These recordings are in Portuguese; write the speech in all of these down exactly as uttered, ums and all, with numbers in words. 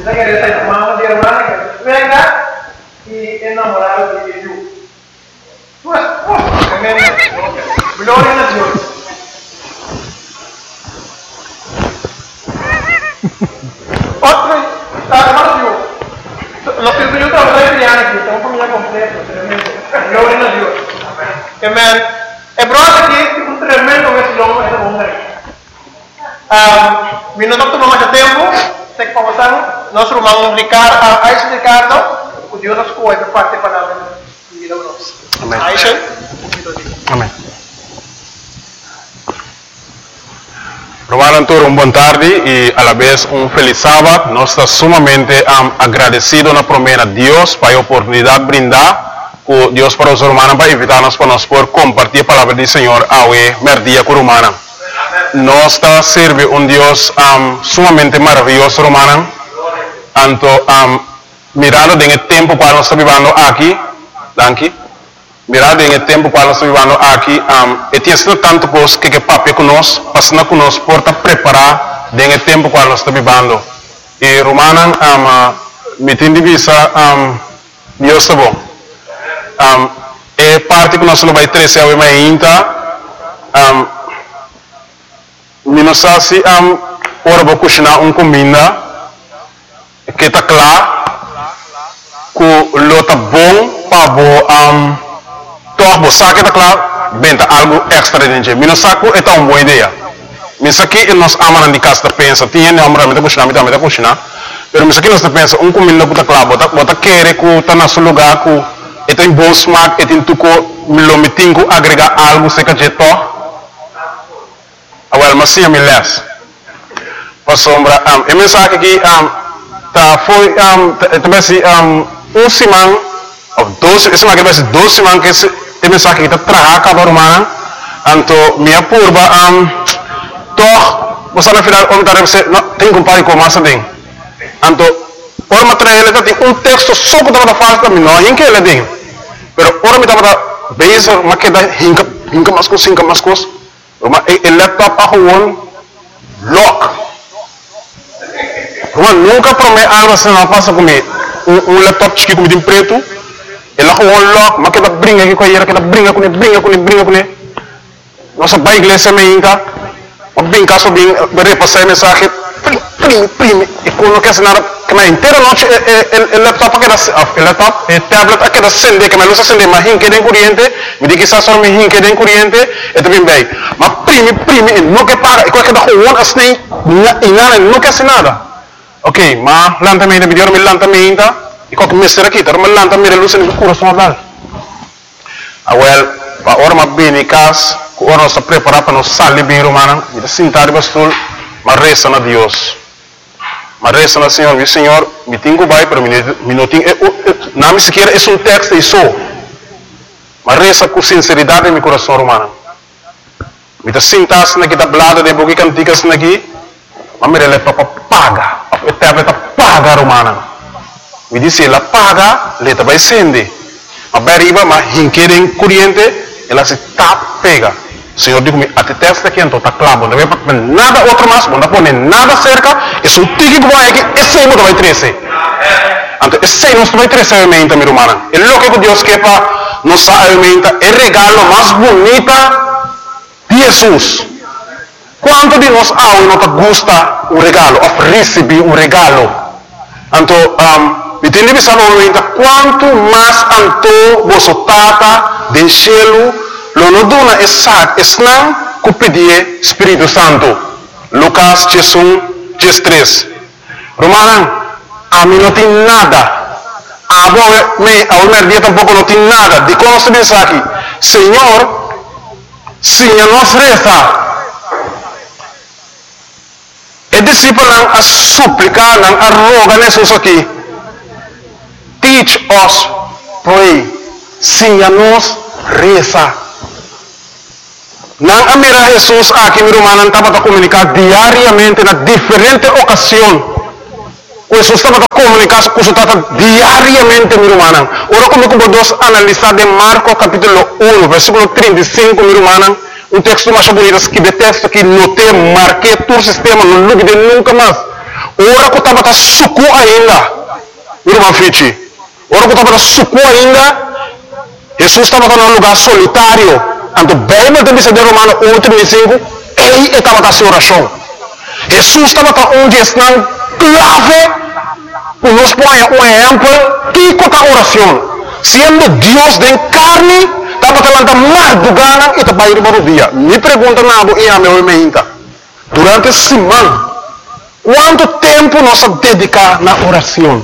La que está mamá de hermana que venga y enamorado de Dios. Pues, pues, gloria a Dios. Otro, hermano Dios. Los que yo trabajo en Triana aquí, estamos familia completa, tremendo. Gloria a Dios. Amén. El problema aquí es un tremendo que se llama esta mujer. Mi nome tomou mais tempo, tem que passar. Nosso irmão Ricardo, Aisha Ricardo, o Deus nos cuida para parte da palavra de vida nossa. Amém. Aisha, amém. Romano Antônio, uma boa tarde e a la vez um feliz sábado. Nós estamos sumamente um, agradecidos na promessa de Deus para a oportunidade de brindar com Deus para os romanos para invitar-nos para nós por compartilhar a palavra do Senhor ao merdia com romana. Nós está serve um Deus um, sumamente maravilhoso, romano. Anto um, mirando em tempo para nós estar vivendo aqui, danke. Mirando em tempo para nós estar vivendo aqui, um, e tinha sido tanto coisa que que papi conosco, passando conosco por estar preparar em tempo para nós estar vivendo. E romano, um, me tem divisa, um, Deus está bom. Um, e parte que nós não vai trazer ao ainda. Um, Minosasi am ora bo kushna un comida que está claro que lota bom para bo am toch bo saque está claro benta algo extra dentro minosaku é uma boa ideia misaki nós amamos de casa pensa tinha não amamos de kushna mita mita kushna pero misaki nós pensa um comida que está claro bota bota querer que está na seu lugar que é tem bom smack é tem tuco milomitingo agregar algo se que jeto Awal masih yang milas. Pasombra am um, mensagem aqui um tá foi um também um um simang of dois esse mais que dois simang que esse mensagem que tá traga para romana anto minha purba um toh você na final om taref se no tem compare com massa tem anto por material tá tem um texto só que tá falta mim não que ele tem pero ora me tá base maqueda hinka hinka mascos hinka mascos Roma, el laptop a gewoon lock. Roma, nunca promete algo assim não passa comigo. Um, um laptop chique comigo em preto, ele a gewoon lock, mas que tá brinca aqui com ele, que tá brinca com ele, brinca com ele, brinca com ele. Nossa bai igreja me inca, mas brinca só bem, repassar mensagem, prime, prime, e quando quer nada, que na inteira noite el laptop aqui el laptop, el tablet aqui da acende, que me luz acende, mas hinque de corrente, me diz que está só me hinque de corrente, é também bem. Mas prime, prime, não quer pagar, e qualquer da rua assim, e nada, não quer nada. Ok, mas lanta-me, me deu me lanta-me ainda, e qualquer mestre aqui, tá, mas lanta-me, luz no coração lá. Ah, well, para hora mas bem em casa, hora nós está preparado para nós sair bem romana, e sentar bastul, mas reza na Deus. Mas reza na Senhor, meu Senhor, me tenho vai para mim, me não tenho, não me sequer é um texto e só. Mas reza com sinceridade em meu coração romano. Me tá sentar na que tá blada de boca canticas na aqui, mas me rele para paga, a tablet paga romana. Me disse ela paga, leta vai sende. A beriba, mas hinquerem corrente, ela se tap pega. O Senhor diz-me, até testa aqui, então está claro, não vai para nada outro mais, não vai pôr nada cerca, é só o tique que vai aqui, esse aí não vai trazer. Então, esse aí não vai trazer a alimenta, minha irmã. É louco que Deus quer para nos alimenta, é o regalo mais bonito de Jesus. Quanto de nós há e não gosta o regalo, of receber um regalo. Então, um, me tem que saber quanto mais anto você tata de cielo, lo no duna é sac, esnang ku pedir Espírito Santo. Lucas um, três. Romana, a mim não tem nada. A me, a mulher dia tampouco não tem nada. De como se diz aqui, Senhor, Senhor nos reza. E discípulo não a súplica, não a roga nesses aqui. Teach us, pray. Senhor nos reza. Não amira Jesus aqui, meu irmão, estava a comunicar diariamente na diferente ocasião. Jesus estava a comunicar com o diariamente, meu irmão. Ora, como podemos analisar de Marcos capítulo um, versículo trinta e cinco, meu irmão, um texto mais bonito, que de texto que notei, marquei todo o sistema, não duvide nunca mais. Ora, ora que estava a suco ainda, irmão Fichi, ora que estava a suco ainda, Jesus estava num lugar solitário. Anto Bíblia de Bisa de Romano oito, vinte e cinco, ele estava a oração. Jesus estava onde está clave, para nos pôr um exemplo, que é a oração. Sendo Deus de carne, estava falando mais do gana e estava indo para o dia. Me pergunta nada e a meu meinta. Durante a semana, quanto tempo nós dedicamos na oração?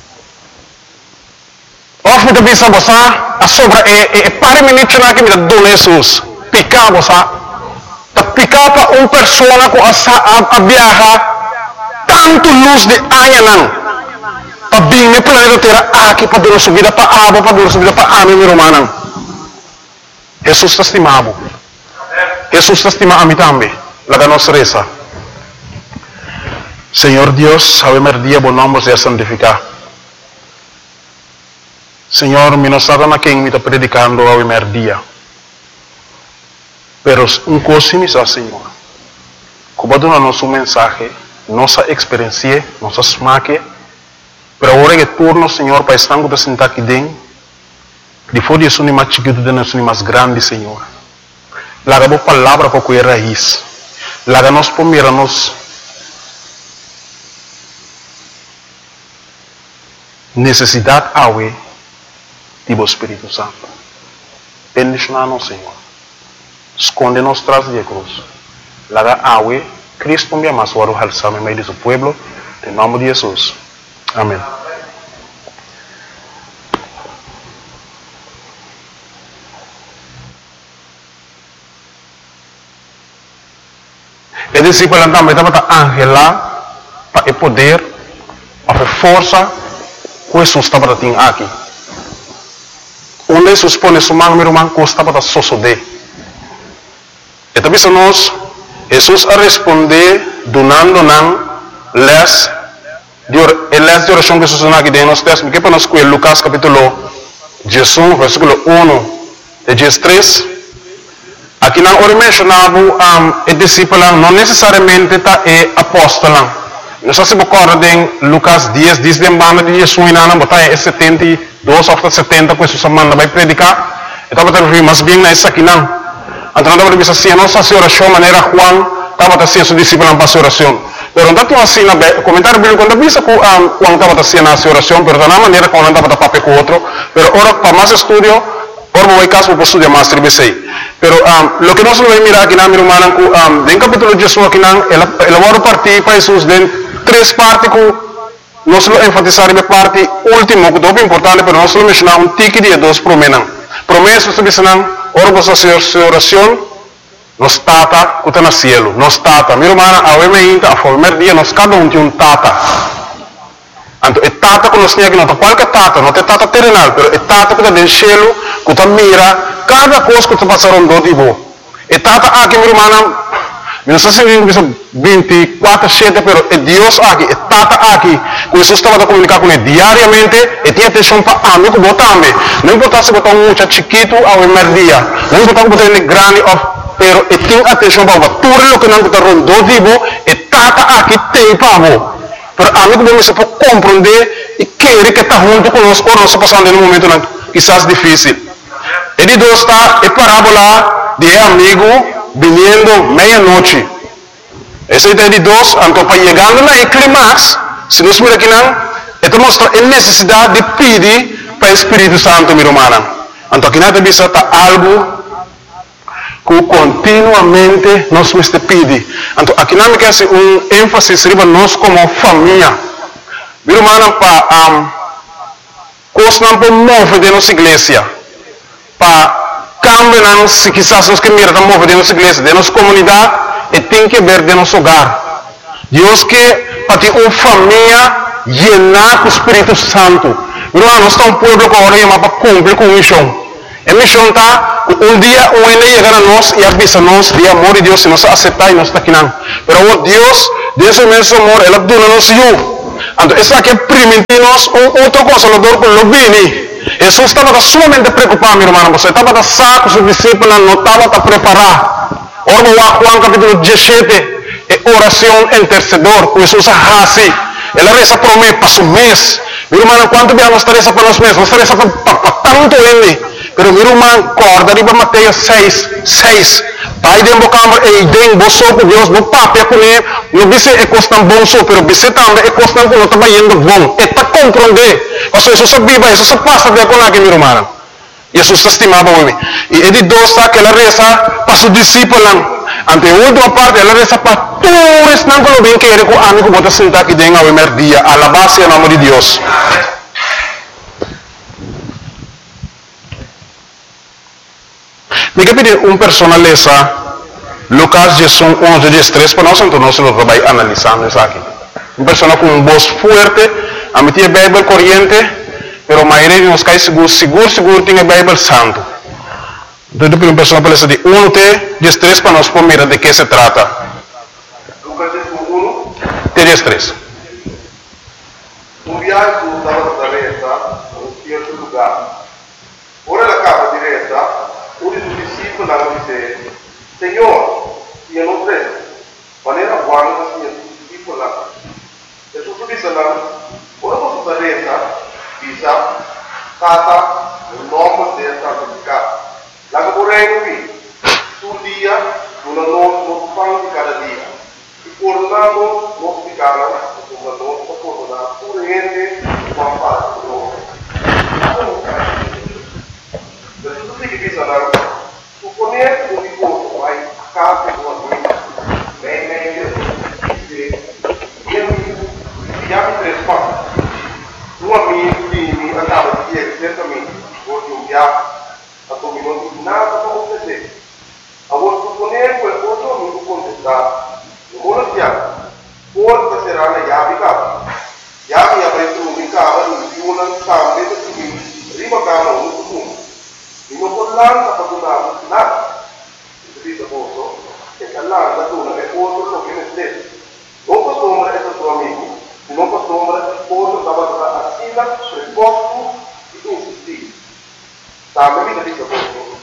Of me também sabe a sobra é para minutos na que me dá Jesus. Picar você, tá picar para uma pessoa que a viajar tanto luz de anha não. Para bem me planeta terra aqui para dar subida para água, para dar subida para a minha romana. Jesus está estimado. Jesus está estimado a mim também. Lá nossa reza. Senhor Deus, a meu dia bom nome seja santificado. Senhor, me não sabe na quem me está predicando a meu dia. Pero um coisa me diz, Senhor, como dá nosso mensagem, nossa experiência, nossa smaque. Pero agora que turno, Senhor, para estar com sentar aqui dentro, depois de isso, nem mais chiquito, de nós, nem mais grande, Senhor. Laga a palavra para cuidar raiz. Laga nós primeiro, nós necessidade awe do Espírito Santo. Bendicionar-nos, Senhor. Esconde-nos tras de cruz. Laga awe, Cristo me ama, suaro halsame, meio de seu pueblo, em nome de Jesus. Amém. E discípulo também estava ángel lá para poder, para força que Jesus estava tendo aqui. Onde Jesus põe sua mão, meu irmão, que estava a sosodé. E também se nós, Jesus a responder, donando-nos les el de oração que Jesus aqui dentro nos textos, que para nós com Lucas capítulo dezesseis, versículo um de dezesseis, aqui não ora mencionava um, o discípulo não necessariamente tá é apóstolo. Nós se recorda em Lucas dez, diz de banda de Jesus na não botar é setenta e dois ou setenta que Jesus manda vai predicar. Então para ver mais bem nessa aqui não. Então não dá para assim nossa oração maneira Juan estava a ser seu discípulo para oração. Pero não tinha assim na comentário bíblico quando visa que Juan estava fazendo a oração, pero da maneira como andava a papel com outro, pero ora para mais estudio, ora vou caso para estudar mais tribes aí. Pero um, lo que nós vamos mirar aqui na minha irmã, um, em capítulo dezesseis aqui na, ela ela vai partir para Jesus de três partes que nós vamos enfatizar na parte última, que é muito importante, pero nós vamos mencionar um tique de dois promessas. Promessas que dizem, ora vos fazer sua oração. Nos tata que está no cielo, nos tata. Minha irmã, a ouvimenta, a former dia, nós cada um tem um tata. Então, é tata que nós temos aqui, não é qualquer tata, não é tata terrenal, mas é tata que está no cielo, que está mira, cada coisa que está passando do tipo. É tata aqui, minha irmã, não sei se é vinte e quatro, sete, mas é Deus aqui, é tata aqui. Que Jesus estava a comunicar com ele diariamente, e tinha atenção para amigo que botar-me. Não importa se botar um muito chiquito ao primeiro dia, não importa se botar ele grande ou pero e tem atenção para tudo o que não está rondando vivo e tata aqui tem para pero amigo bom se pode compreender e querer que está junto conosco ou nós passando no momento não, quizás difícil. E de dois está a parábola de amigo vindo meia-noite. Esse é de dois, então para chegando na clímax, se nós miramos aqui não, então mostra a necessidade de pedir para o Espírito Santo, minha irmã. Então aqui não está algo que continuamente nós nos pedimos. Então, aqui não me quer um ênfase sobre nós como família. Meu irmão, para um, coisa não para mover de nossa igreja, para cambiar, se quizás nós que mira para mover de nossa igreja, de nossa comunidade, e tem que ver de nosso hogar. Deus que para ter uma família llenar com o Espírito Santo. Meu irmão, nós estamos um povo que oramos para cumprir com a missão. A missão está, um dia um ele chegar a nós e avisa-nos de amor de Deus, se nós aceitar e nós está aqui não. Mas o Deus, desse imenso amor, Ele dona-nos eu. Então, essa aqui permite-nos um outro consolador que não vem. Jesus estava sumamente preocupado, meu irmão. Você estava saco, seus discípulos não estavam a preparar. Ora, Juan capítulo dezessete, é oração intercedor, que Jesus hace. ela reza por mim, para um mês. Meu irmão, quanto bem nós reza para nós mesmos? Nós reza para tanto ele. Pero meu irmão, corda riba Mateus seis, seis. Pai de embocamba e den boso com Deus, no papo com ele, no bice é costan bom so, pero bice também é costan com não indo bom. É para compreender. Ou seja, isso viva, isso passa de com aqui, meu irmão. Jesus estimava o homem. E ele dosta que ela reza para seus discípulos. Ante a última parte, ela reza para todos não que bem que ele com amigo bota sentar aqui dentro ao primeiro dia, alabar-se o nome de Deus. Me quer pedir uma pessoa lesa Lucas Jesus onze, dezesseis para nós, então nós vamos analisando isso aqui. Uma pessoa com uma voz forte, a meter a Bíblia corrente, pero a maioria de nós cai seguro, seguro, seguro tem a Bíblia santo. Então, depois uma pessoa para de um até dezesseis para nós mirar de que se trata. Lucas um, dezesseis. Um viaje estava da reta, em certo lugar. Ora la capa di reta, uno dei discepoli disse: Senhor, io non credo, ma era buono che sia discepolo là. Gesù disse là: ora posso fare reta, bisa, kata, un nome del santificato. La che vorrei qui, sul dia, una non fanno di cada dia. E tornando, non si cala, come non si può tornare, pure niente, ma fa loro. Per tutti che bisogna, supponere un riposo, vai a casa con la guida, beh, meglio, che chiami tre spazi. Un amico di andava di ieri, certamente, oggi un viaggio. A tu non dici nada como você. A vos suponer quel cosa non tu contestar. Non vuole piano. Porta sarà la chiave cava. Chiave avrei tu mi cava, non più una cambia di tu. Prima cava un punto. E non può l'anda per donare nada. Se dice posto, è che l'anda tu non è posto lo che ne stesso. Non posso ombre è tuo amico. Non posso ombre posto stava a sila sul posto di insistere. Sabe mi dice posto.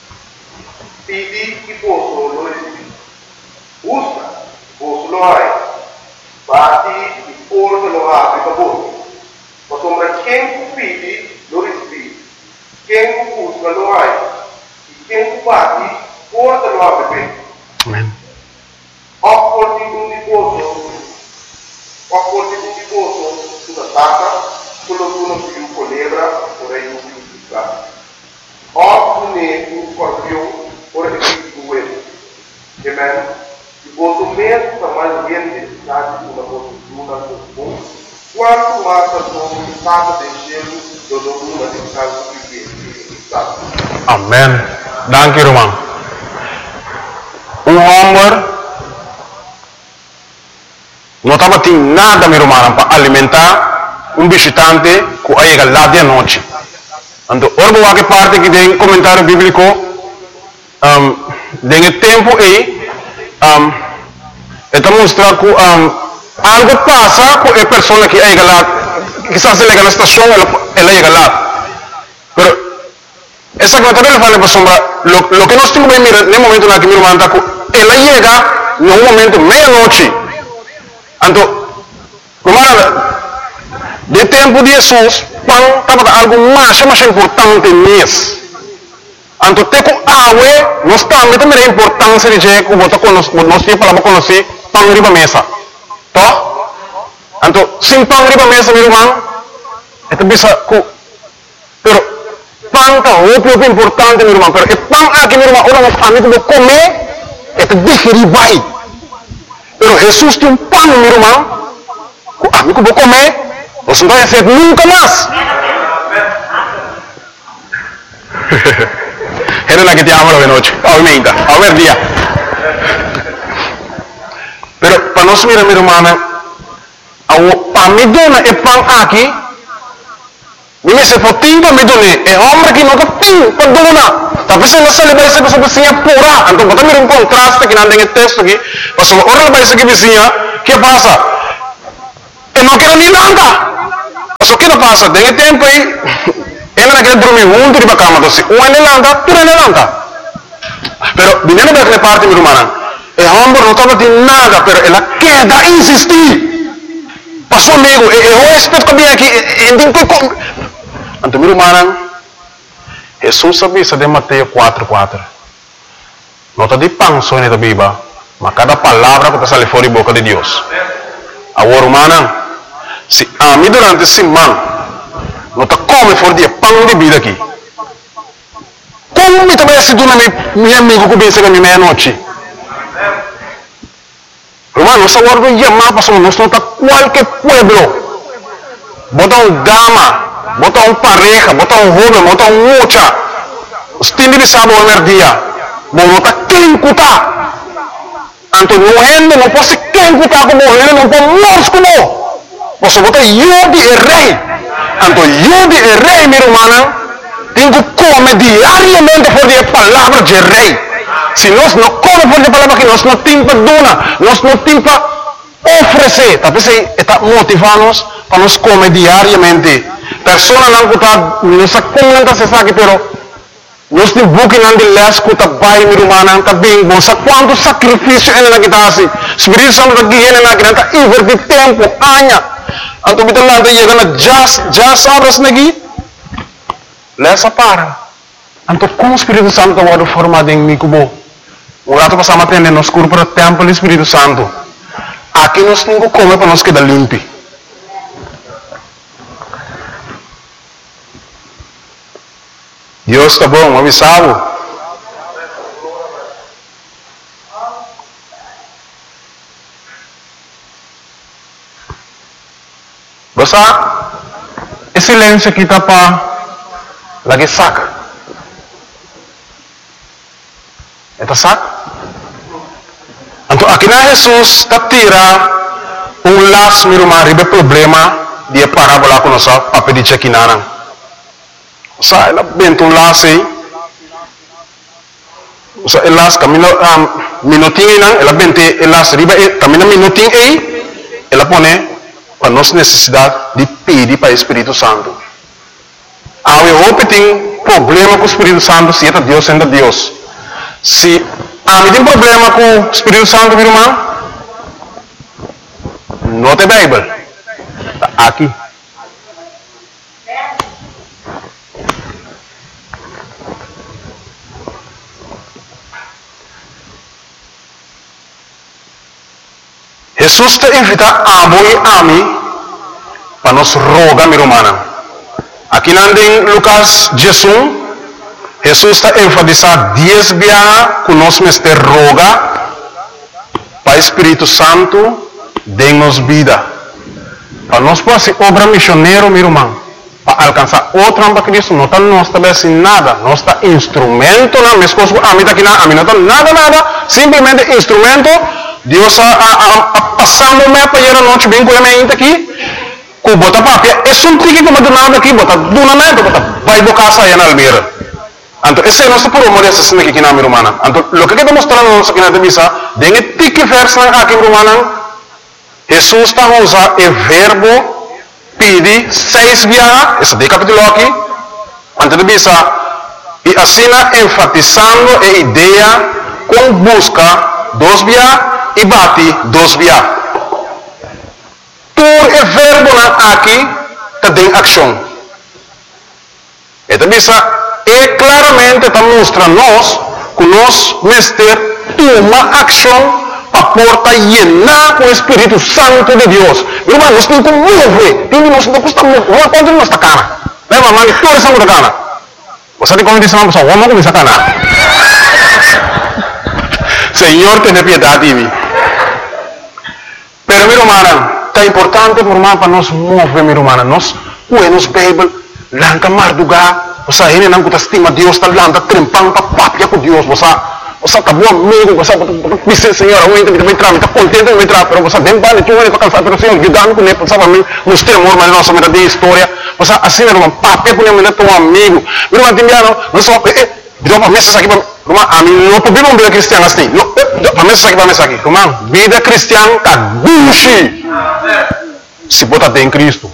Pidi che posso lo resipi. Usa, posso lo hai. Bati il porto lo apri per voi. Ma sembra che pidi lo resipi. Che usa lo hai. Che bati porto lo apri per. Amen. Opporti un riposo. Opporti un riposo sulla tacca. Quello che uno più colebra vorrei un più disgraziato. Opune un scorpione ora che ti due. Amen. Il voto meno sta mai bien dedicati una voto una con quanto massa sono stata del cielo dove una di tanto più che Amen. Danke, Roman. Um homem não estava tendo nada, meu irmão, para alimentar um visitante que chega lá de noite. Então, ora que parte que tem comentário bíblico, um, tem tempo aí, um, está mostrando que um, algo passa com a pessoa que chega lá, quizás ele chega na estação, ela, ela chega lá. Pero, essa comentário ele fala para sombra, lo, lo que nós temos que mirar no momento na que meu irmão está, ela chega no momento meia-noite. Então, como era, de tempo de Jesus, pão estava algo mais, mais importante nisso. Então, tem que água, nós também temos a importância de que nós temos para conhecer pão riba mesa. Tá? Então, sem pão riba mesa, meu irmão, é que bisa que, pero pão tá muito importante, meu irmão. Pero é pão aqui, meu irmão, ora nós amigos vão comer, é que digerir vai. Pero Jesus tem um pão, meu irmão, que amigo vão comer. Você não vai ser nunca mais. Era la que te amo de noche. Aumenta, a ver día. Pero para nós mirar, meu irmão, para mim dona é pão aqui. Mimi se poting para mim dona é homem que não tem para dona. Tapi se não se vai ser pessoa vizinha pura. Então bota mirar um contraste que não tem texto aqui. Mas ora vai ser que vizinha, que passa? Eu não quero nem nada. Mas o que não passa? Tem tempo aí, ela não quer dormir junto de cama, então se um ele lanta, tu ele lanta. Pero, dinheiro daquela parte, meu irmão, é homem não estava de nada, pero ela quer insistir. Passou amigo, e o respeito que vem aqui, e tem que com. Então, meu irmão, Jesus sabia de Mateus quatro, quatro. Nota de pão só na Bíblia, mas cada palavra que sai fora da boca de Deus. Agora, irmão, se a mim durante esse semana, nota come fora de pão de vida aqui. Como me também se dona meu amigo que vem chegar na meia-noite? Irmão, nós agora não chamamos para nós não tá qualquer pueblo. Bota um dama, bota um pareja, bota um joven, bota um mucha. Os tindi sabe o primeiro dia. Bom, não tá quem cutar. Anto não rende, não pode quem cutar como ele, não pode morrer como. Você bota Yudi e rei. Anto Yudi e rei, meu irmão, tem que comer diariamente por a palavra de rei. Se nós não comemos por a palavra que nós não temos para donar, nós não temos para oferecer. Talvez está motivando-nos para nós comer diariamente. Pessoas não cutar, não se comenta se sabe, pero nós temos bukin de les kuta bai mi rumana ka bing bom sa quanto sacrifício ela na kita assim. Espírito Santo da guia na kita invertir tempo anya. Anto bitan lang tayo na just just horas nagi. Lesa para. Anto kung Espírito Santo wado formado em mikubo. O rato pasama tende nos curso para templo do Espírito Santo. Aqui nós não come para nós quedar limpi. Deus está bom, avisado. Basta, esse silêncio aqui está para lagi saca. Eta saca? Então, aqui na Jesus está tira um laço, meu irmão, ribe problema de parábola com nossa papel de chequinarang. Sa ela bento um laço aí. Sa elas camino um, minutinho não, ela bente elas riba camina minutinho aí, ela põe para nossa necessidade de pedir para o Espírito Santo. Ah, eu tem problema com o Espírito Santo, se é Deus sendo Deus. Se ah, me tem problema com o Espírito Santo, meu irmão, não tem Bíblia. Aqui. Jesus te invita a voi a mim para nos rogar, meu irmão. Aqui em Lucas Jesus, Jesus está enfatizando dez vezes que nós me roga para o Espírito Santo dê-nos vida. Para nós fazer obra missionária, meu irmão, para alcançar outra para Cristo, não está nós também sem nada, nós está instrumento, não, minhas coisas, a mim está aqui, a mim não está nada, nada, simplesmente instrumento. Deus a, a, a, a passando me para ir a noite bem com a minha aqui, com bota papia, é só um trique que eu do nada aqui, bota do nada, bota vai boca saia na almeira. Então esse é nosso por morir assim aqui na minha irmã. Então o que eu estou mostrando aqui na devisa, dengue tique verso na aqui irmã, Jesus está usando o verbo pedir seis vezes, esse de capítulo aqui, antes de devisa e assim enfatizando a ideia com busca dos vezes e bate dos vezes. Por o verbo aqui está em ação. Então, é claramente está mostrando nós que nós mestre toma ação para porta llenar com o Espírito Santo de Deus. Irmão, nós temos que mover. Nós não custa mover. Quando nós está cana? Lembra, mano, toda essa coisa cana. Você tem como dizer uma pessoa, vamos começar a cana. Senhor, tenha piedade de mim. Pero, meu irmão, está importante para nós mover, meu irmão. Nós, nos Bíblia, lanca mardugar. Você ainda não estima Deus, está lanca trempando, está papia com Deus. Você está bom amigo, você está Senhor, eu ainda me entrar, está contente de entrar, mas você tem vale, tu vai para cansar, mas Senhor, ajudando com ele, para mim, nos temor, mas nossa vida de história. Você assim, meu irmão, papia com ele, teu amigo. Meu irmão, entendeu? Nós só, deu para mesa aqui, irmão, a mim não podemos vida cristiana assim. Para mesa aqui, para mesa aqui, irmão, vida cristiana está buchi. Se botar em Cristo.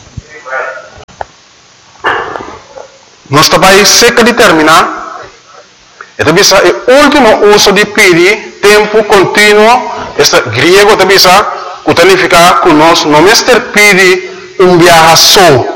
Nós também seca de terminar. Então, o último uso de pedir, tempo contínuo, este grego também que significa que nós não mestre pedir um viaja só.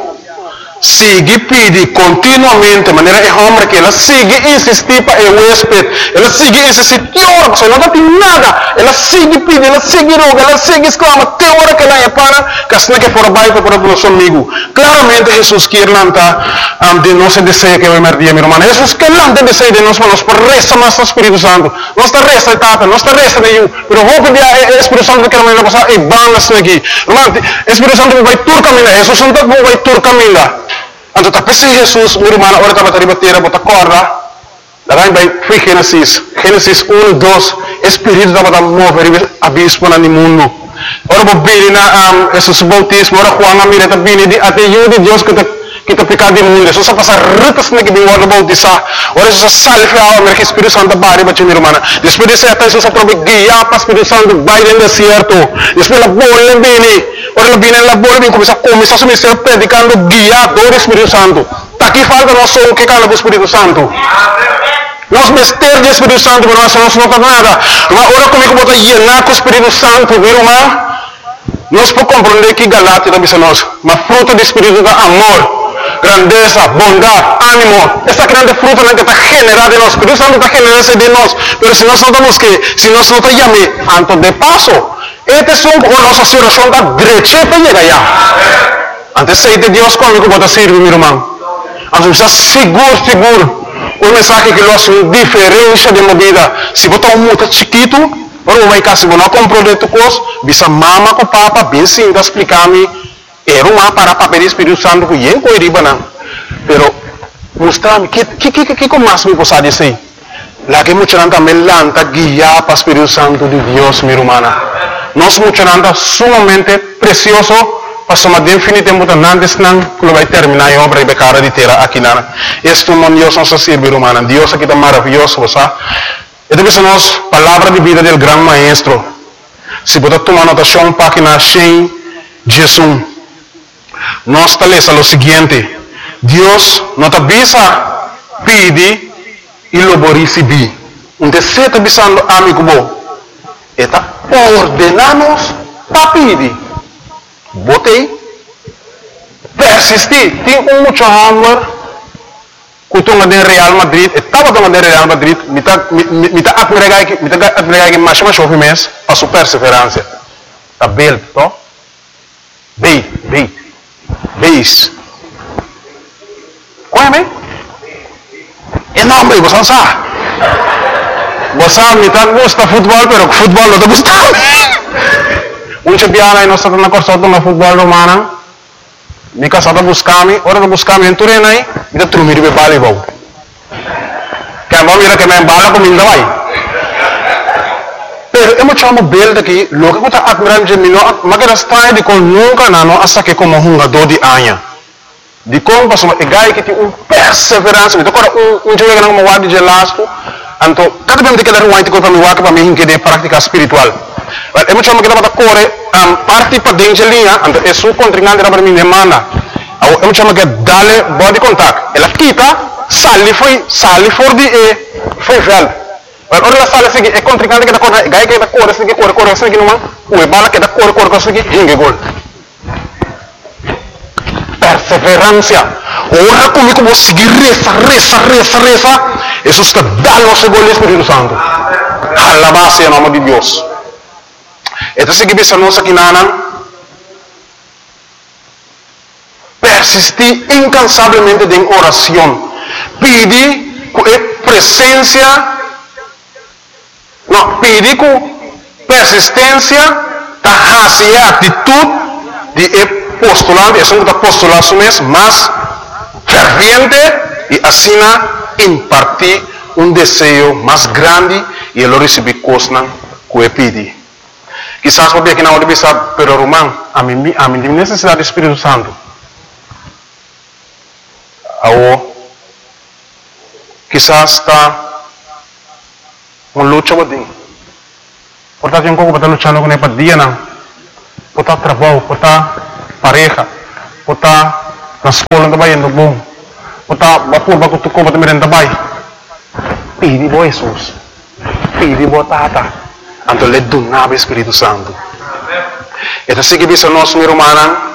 Sigue pedir continuamente, de maneira é homem que ela sigue insistir para o huésped, ela sigue insistir, que hora que não tem nada, ela sigue pedir, ela sigue roga, ela sigue exclama, que hora que ela é para, que assim que for baixo para o nosso amigo. Claramente Jesus quer lançar um, de nosso desejo que vai merdir, meu irmão. Jesus quer lançar desejo de nós, mas por resta mais do Espírito Santo, não está resta de tapa, não está resta de eu, mas vou pedir ao Espírito Santo que ela vai passar e vamos aqui. Irmão, o Espírito Santo vai tur caminhar, Jesus Santo vai tur caminhar. Então, tapi si Jesus, meu irmão, ora estava a bater, bota corda. Daí vai, foi Gênesis, Gênesis um, dois, Espírito estava a mover abismo no mundo. Ora, vou vir na Jesus bautismo, ora, Juan, a mira, também, até eu de Deus que kita picar di mundo. So, sa passar ritas na gibing wala bautisa. Ora, sa salve a América, Espírito Santo, bari, bachi, meu irmão. Depois desse até, so, sa probe, guia, para Espírito Santo, vai no deserto. Depois, la bola, bini. Ora, la bini, la bola, bini, começa a começar a se predicando, guiado do Espírito Santo. Tá aqui falta nós som que cala do Espírito Santo. Nós mester do Espírito Santo, mas nós não somos nada. Ora, comigo, bota llenar com o Espírito Santo, meu irmão. Nós podemos compreender que Galatia também são nós. Mas fruto do Espírito é amor, grandeza, bondade, ânimo. Essa grande fruta que está generada em nós. Por isso não está generada de nós. Mas se nós não estamos que, se nós não estamos antes de passo, este é a nossa oração da direita para chegar lá. Antes de ser Deus comigo, pode servir, meu irmão. Antes de estar seguro, seguro. Um mensagem que nós temos diferença de vida. Se botar um muito chiquito, ora vai cá, se você não comprou de tu coisa, bisa mama com papa, bem sim, da explicar-me. Era uma para papel Espírito Santo que eu não iria não. Pero mostrar-me que que que que como mais me possa dizer. Lá que muita gente também lanta guiar para o Espírito Santo de Deus, minha irmã. Nós muita gente sumamente precioso, para somar definitivamente antes não que vai terminar a obra e becara de terra aqui na. Este mundo Deus nos serve, minha irmã. Deus aqui está maravilhoso, você. Esta vez nós palavra de vida do grande maestro. Se você tomar anotação página cem, Jesus. Nós talvez o seguinte, Deus não te avisa, pede e lo receber. Um desejo está avisando amigo bom. Está ordenamos para pedir. Botei, persistir. Tem um muito amor. Kutunga de Real Madrid, estava tomando de Real Madrid, me está me está admirando que me está admirando que mais mais chove mês para sua perseverança. Tá bem, to? Bem, bem. Beis. Qual é, bem? É nome, você não sabe. Você me tá gosta de futebol, pero futebol não te gusta. Um champion aí nós estamos na corção do futebol romano. Me casada buscar-me, ora buscar-me em Turena aí, me dá trumir de bala e bom. Que a mão mira que me embala com minha vai. Pero eu me chamo bem daqui, logo que eu estou admirando de mim, mas que está de com nunca não, hasta que como um jogador de anha. De como passou, é gai que tem um perseverança, então agora um um dia que não me guarda de lasco, então cada vez que ele ruim te para me guarda para mim que de prática espiritual. Eu me chamo que estava corre, um parte para dentro de linha, então é sua contrincante para mim demanda. Eu me chamo que dale body contact, ela quita, sali foi, sali for de e foi velho. Ora la sala seguinte é contrincante que está correndo, gai que está correndo, seguinte corre, corre, seguinte numa, o bala que está corre, corre, corre, seguinte, hingue gol. Perseverança. Ora comigo vou seguir reza, reza, reza, reza. Isso está dando o seu gol Espírito Santo. Alabado em nome de Deus. Então se que bisa nós aqui nanan, persistir incansavelmente em oração, pedir com presença. Não, pedir com persistência, tahasia, a atitude de postulante, é um postulado mesmo, mas ferviente e assim impartir um desejo mais grande e ele receber coisas que ele pede. Quizás porque aqui na hora de pensar, pero Romão, a mim a mim necessidade do Espírito Santo. Ou quizás está uma luta com ele. Portanto, eu não estou lutando com ele para dia, não. Porta trabalho, porta pareja, porta na escola também indo bom, porta bapu baku tuko porta merenda também. Pedi bo Jesus, pedi bo tata, anto le donava Espírito Santo. Então se que bisa nós meu irmão,